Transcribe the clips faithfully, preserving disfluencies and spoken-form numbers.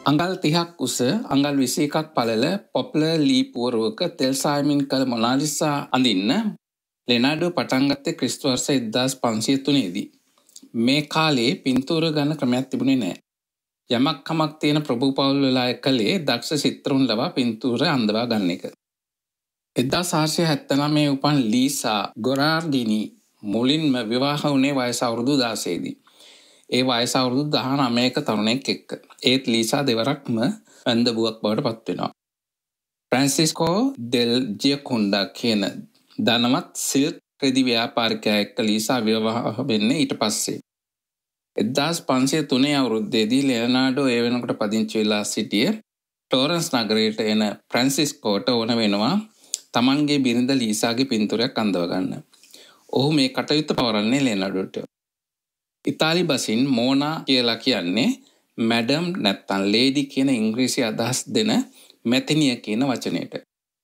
අඟල් තිහක් උස අඟල් විසි එකක් පළල පොප්ලර් ලී පුවරුවක තෙල් සායමින් කළ මොනාලිසා අඳින්න ලෙනාඩෝ පටන් ගත්තේ ක්‍රිස්තු වර්ෂ එක්දාස් පන්සිය තුනේදී. මේ කාලේ පින්තූර ගන්න ක්‍රමයක් තිබුණේ නැහැ. යමක් කමක් තියෙන ප්‍රභූ පවුල් වල අය කලේ දක්ෂ චිත්‍රවුන් ලවා පින්තූර අඳවා ගන්න එක. එක්දාස් හාරසිය හැත්තනවයේ උපන් ලීසා ගොරාර්ඩිනි මුලින්ම විවාහ වුණේ වයස අවුරුදු දාසයේදී. ඒ වයස අවුරුදු දහනවයක තරුණයෙක් එක්ක. ඒත් ලීසා දෙවරක්ම වැන්දබුවක් බවට පත් වෙනවා. ෆ්‍රැන්සිස්කෝ දෙල් ජියකොන්ඩා කියන ධනවත් සිල්ක් රෙදි ව්‍යාපාරිකයා එක්ක ලීසා විවාහ වෙන්නේ ඊට පස්සේ. එක්දාස් පන්සිය තුනේ අවුරුද්දේදී ලියනාඩෝ ඒ වෙනකොට පදිංචි වෙලා සිටිය ටෝරන්ස් නගරයට එන ෆ්‍රැන්සිස්කෝට ඕන වෙනවා තමන්ගේ බිරිඳ ලීසාගේ පින්තූරයක් අඳව ගන්න. ඔහු මේ කටයුත්ත පවරන්නේ ලියනාඩෝට. ඉතාලි බසින් මෝනා කියලා කියන්නේ මැඩම් නැත්තම් ලේඩි කියන ඉංග්‍රීසි අදහස් දෙන මැතිනිය කියන වචනයට.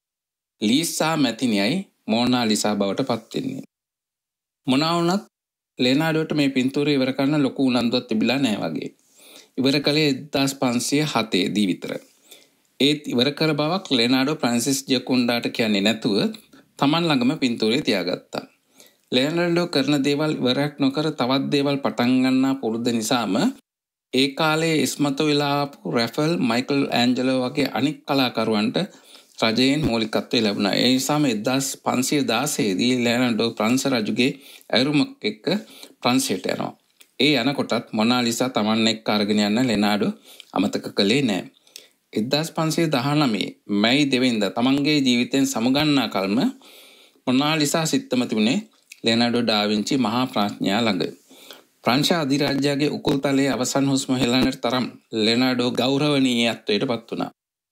ලීසා මැතිනියයි මෝනා ලිසා බවට පත් වෙන්නේ. මොනවා වුණත් ලෙනාඩෝට මේ පින්තූරය ඉවර කරන්න ලොකු උනන්දුවක් තිබිලා නැහැ වගේ. ඉවර කළේ එක්දාස් පන්සිය හතේ දී විතර. ඒත් ඉවර කර බවක් ලෙනාඩෝ ෆ්‍රැන්සිස් ජියකොන්ඩාට කියන්නේ නැතුව Taman ළඟම පින්තූරය තියාගත්තා. ලෙනාඩෝ කරන දේවල් ඉවරයක් නොකර තවත් දේවල් පටන් ගන්නා පුරුද්ද නිසාම ඒ කාලේ ඉස්මතු වෙලා ආපු රැෆල් මයිකල් ඇන්ජලෝ වගේ අනික් කලාකරුවන්ට රජයෙන් මූලිකත්වය ලැබුණා. ඒ නිසාම එක්දාස් පන්සිය දාසයේ දී ලෙනාඩෝ ප්‍රංශ රජුගේ ඇරුමක් එක්ක ප්‍රංශයට යනවා. ඒ යනකොටත් මොනාලිසා Taman එක්ක අරගෙන යන්න ලෙනාඩෝ අමතක කළේ නැහැ. එක්දාස් පන්සිය දහනවයේ මැයි දෙවෙනිදා තමන්ගේ ජීවිතයෙන් සමුගන්නා කල්ම මොනාලිසා සිත්තම තිබුණේ ලෙනාඩෝ ඩා වින්චි මහා ප්‍රඥා ළඟ. ප්‍රංශ අධිරාජ්‍යයේ උකුල් තලයේ අවසන් හුස්ම හෙළන්නට තරම් ලෙනාඩෝ ගෞරවනීයත්වයට පත් වුණා.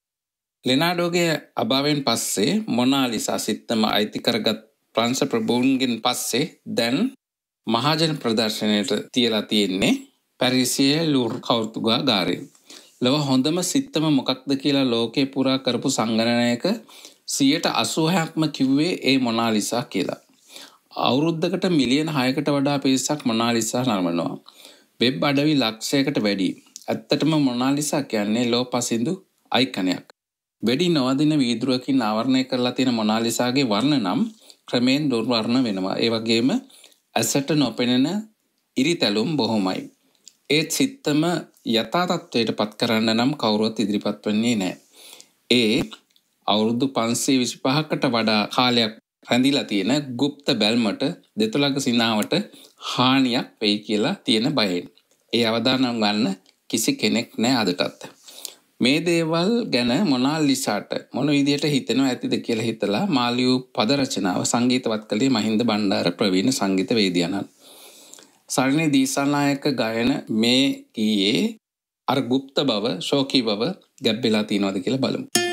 ලෙනාඩෝගේ අභාවයෙන් පස්සේ මොනාලිසා සිත්තම අයිති කරගත් ප්‍රංශ ප්‍රභූන්ගෙන් පස්සේ දැන් මහජන ප්‍රදර්ශනයට තියලා තියෙන්නේ පැරිසියේ ලූර් කෞතුකාගාරයේ. ලොව හොඳම සිත්තම මොකක්ද කියලා ලෝකේ පුරා කරපු සංගණනයක සියයට අසූහයක්ම කිව්වේ ඒ මොනාලිසා කියලා. අවුරුද්දකට මිලියන හයකට වඩා පිරිසක් මොනාලිසා නරඹනවා. වෙබ් අඩවි ලක්ෂයකට වැඩි. ඇත්තටම මොනාලිසා කියන්නේ ලෝපසින්දු අයිකනයක්. වැඩි නොවදින වීදුරුවකින් ආවරණය කරලා තියෙන මොනාලිසාගේ වර්ණ නම් ක්‍රමයෙන් දුර්වර්ණ වෙනවා. ඒ වගේම ඇසට නොපෙනෙන ඉරිතැලුම් බොහොමයි. ඒත් සිත්තම යථා තත්ත්වයට පත් කරන්න නම් කවුරුවත් ඉදිරිපත් වෙන්නේ නැහැ. ඒ අවුරුදු පන්සිය විසිපහකට වඩා කාලයක් රැඳිලා තියෙන গুপ্ত බැල්මට දෙතුලක සිනාවට හානියක් වෙයි කියලා තියෙන බයෙන්. ඒ අවදානම් ගන්න කිසි කෙනෙක් නැහැ අදටත්. මේ දේවල් ගැන මොනාලිසාට මොන විදියට හිතෙනව ඇතිද කියලා හිතලා මාලියු පද රචනාව සංගීතවත් කළේ මහින්ද බණ්ඩාර ප්‍රවීණ සංගීතවේදියාණන්. සරණේ දීසානායක ගායන මේ ගීයේ අර গুপ্ত බව, ශෝකී බව ගැබ් වෙලා තියෙනවද කියලා බලමු.